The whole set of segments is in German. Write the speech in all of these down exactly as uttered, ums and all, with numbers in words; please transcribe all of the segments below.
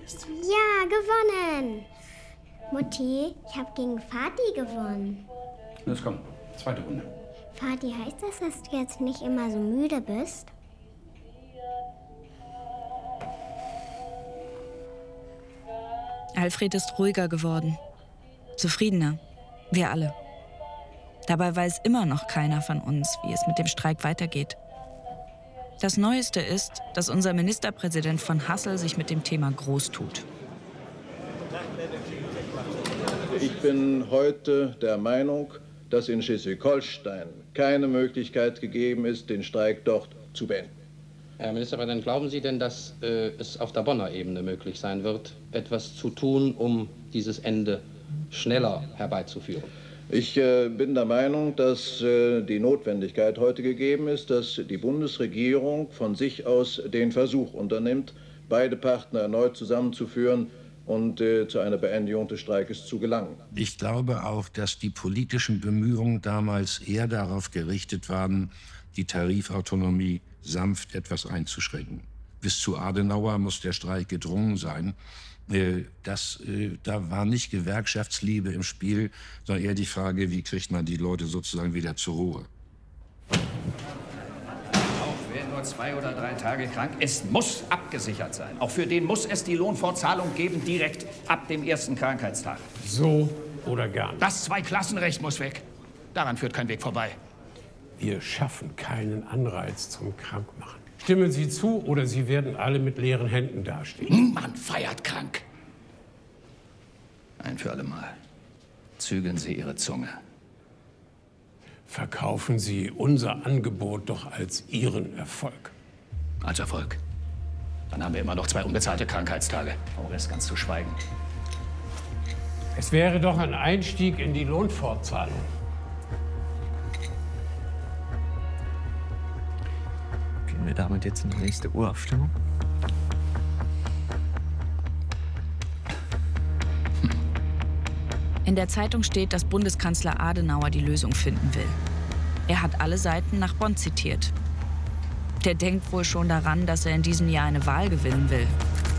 ist. Ja, gewonnen. Mutti, ich habe gegen Vati gewonnen. Los, komm. Zweite Runde. Vati, heißt das, dass du jetzt nicht immer so müde bist? Alfred ist ruhiger geworden. Zufriedener. Wir alle. Dabei weiß immer noch keiner von uns, wie es mit dem Streik weitergeht. Das Neueste ist, dass unser Ministerpräsident von Hassel sich mit dem Thema groß tut. Ich bin heute der Meinung, dass in Schleswig-Holstein keine Möglichkeit gegeben ist, den Streik dort zu beenden. Herr Ministerpräsident, glauben Sie denn, dass äh, es auf der Bonner Ebene möglich sein wird, etwas zu tun, um dieses Ende schneller herbeizuführen? Ich äh, bin der Meinung, dass äh, die Notwendigkeit heute gegeben ist, dass die Bundesregierung von sich aus den Versuch unternimmt, beide Partner erneut zusammenzuführen und äh, zu einer Beendigung des Streikes zu gelangen. Ich glaube auch, dass die politischen Bemühungen damals eher darauf gerichtet waren, die Tarifautonomie sanft etwas einzuschränken. Bis zu Adenauer muss der Streik gedrungen sein. Äh, das, äh, da war nicht Gewerkschaftsliebe im Spiel, sondern eher die Frage, wie kriegt man die Leute sozusagen wieder zur Ruhe. Auch wer nur zwei oder drei Tage krank ist, muss abgesichert sein. Auch für den muss es die Lohnfortzahlung geben, direkt ab dem ersten Krankheitstag. So oder gar nicht. Das Zweiklassenrecht muss weg. Daran führt kein Weg vorbei. Wir schaffen keinen Anreiz zum Krankmachen. Stimmen Sie zu, oder Sie werden alle mit leeren Händen dastehen. Niemand feiert krank. Ein für alle Mal. Zügeln Sie Ihre Zunge. Verkaufen Sie unser Angebot doch als Ihren Erfolg. Als Erfolg? Dann haben wir immer noch zwei unbezahlte Krankheitstage. Oh, das ganz zu schweigen. Es wäre doch ein Einstieg in die Lohnfortzahlung. Gehen wir damit jetzt in die nächste Urabstimmung? In der Zeitung steht, dass Bundeskanzler Adenauer die Lösung finden will. Er hat alle Seiten nach Bonn zitiert. Der denkt wohl schon daran, dass er in diesem Jahr eine Wahl gewinnen will.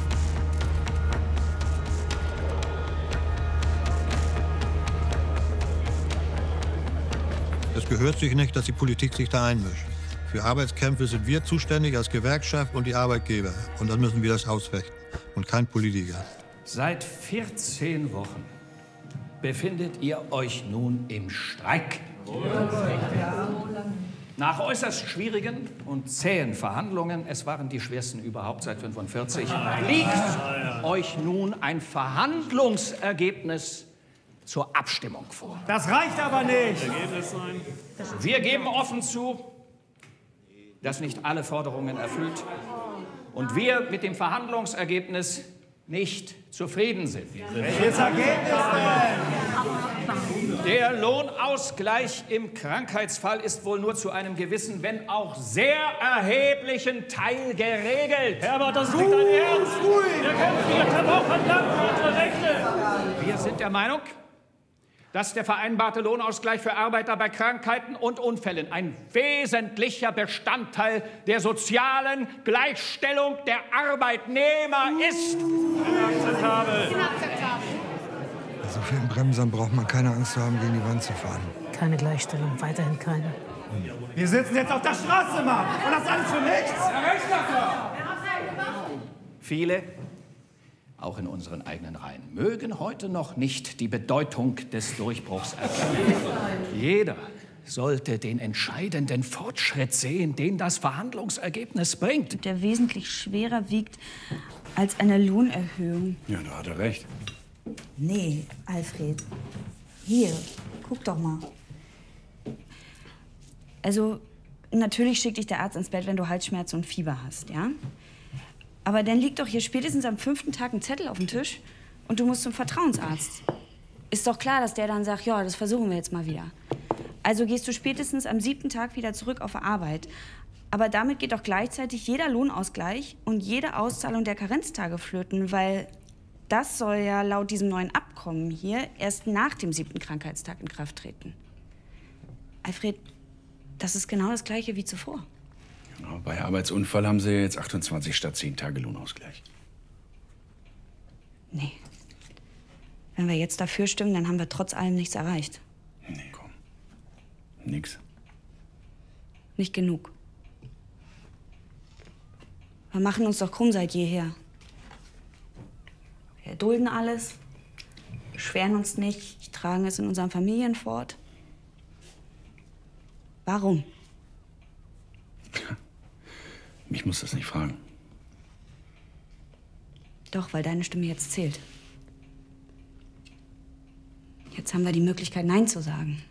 Es gehört sich nicht, dass die Politik sich da einmischt. Für Arbeitskämpfe sind wir zuständig als Gewerkschaft und die Arbeitgeber. Und dann müssen wir das ausfechten und kein Politiker. Seit vierzehn Wochen befindet ihr euch nun im Streik. Nach äußerst schwierigen und zähen Verhandlungen, es waren die schwersten überhaupt seit fünfundvierzig, liegt euch nun ein Verhandlungsergebnis zur Abstimmung vor. Das reicht aber nicht. Wir geben offen zu, dass nicht alle Forderungen erfüllt und wir mit dem Verhandlungsergebnis nicht zufrieden sind. Welches Ergebnis denn? Der Lohnausgleich im Krankheitsfall ist wohl nur zu einem gewissen, wenn auch sehr erheblichen Teil geregelt. Herbert, das ist nicht dein Ernst. Wir kämpfen hier Tag und Nacht für unsere Rechte. Wir sind der Meinung, dass der vereinbarte Lohnausgleich für Arbeiter bei Krankheiten und Unfällen ein wesentlicher Bestandteil der sozialen Gleichstellung der Arbeitnehmer ist. Inakzeptabel. So vielen Bremsern braucht man keine Angst zu haben, gegen die Wand zu fahren. Keine Gleichstellung, weiterhin keine. Wir sitzen jetzt auf der Straße, Mann. Und das alles für nichts. Viele, auch in unseren eigenen Reihen, mögen heute noch nicht die Bedeutung des Durchbruchs erkennen. Jeder sollte den entscheidenden Fortschritt sehen, den das Verhandlungsergebnis bringt. Der wesentlich schwerer wiegt als eine Lohnerhöhung. Ja, da hat er recht. Nee, Alfred. Hier, guck doch mal. Also, natürlich schickt dich der Arzt ins Bett, wenn du Halsschmerzen und Fieber hast, ja? Aber dann liegt doch hier spätestens am fünften Tag ein Zettel auf dem Tisch und du musst zum Vertrauensarzt. Ist doch klar, dass der dann sagt, ja, das versuchen wir jetzt mal wieder. Also gehst du spätestens am siebten Tag wieder zurück auf Arbeit. Aber damit geht doch gleichzeitig jeder Lohnausgleich und jede Auszahlung der Karenztage flöten, weil das soll ja laut diesem neuen Abkommen hier erst nach dem siebten Krankheitstag in Kraft treten. Alfred, das ist genau das Gleiche wie zuvor. Genau, bei Arbeitsunfall haben Sie jetzt achtundzwanzig statt zehn Tage Lohnausgleich. Nee. Wenn wir jetzt dafür stimmen, dann haben wir trotz allem nichts erreicht. Nee, komm. Nix. Nicht genug. Wir machen uns doch krumm seit jeher. Wir dulden alles, beschweren uns nicht, tragen es in unseren Familien fort. Warum? Mich muss das nicht fragen. Doch, weil deine Stimme jetzt zählt. Jetzt haben wir die Möglichkeit, Nein zu sagen.